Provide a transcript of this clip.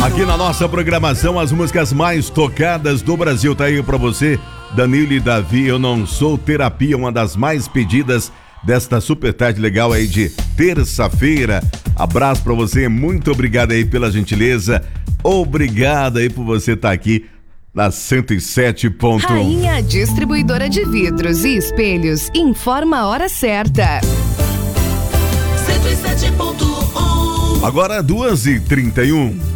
Aqui na nossa programação, as músicas mais tocadas do Brasil. Tá aí pra você, Danilo e Davi, Eu Não Sou Terapia, uma das mais pedidas desta super tarde legal aí de terça-feira. Abraço pra você, muito obrigado aí pela gentileza. Obrigado aí por você estar aqui na 107.1. Rainha Distribuidora de Vidros e Espelhos informa a hora certa. 107.1. Agora 2h31.